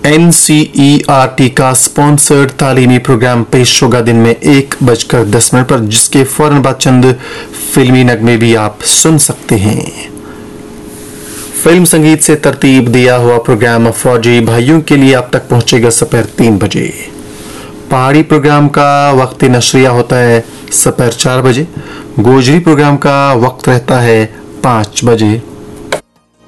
NCERT का sponsored तालीमी programme पेश होगा दिन में 1:10 पर, जिसके फौरन बाद चंद फिल्मी नगमे भी आप सुन सकते हैं। फिल्म संगीत से तरतीब दिया हुआ प्रोग्राम फौजी भाइयों के लिए आप तक पहुंचेगा दोपहर 3 बजे। पहाड़ी प्रोग्राम का वक्त नशरिया होता है दोपहर 4 बजे। गोजरी प्रोग्राम का वक्त रहता है 5 बजे।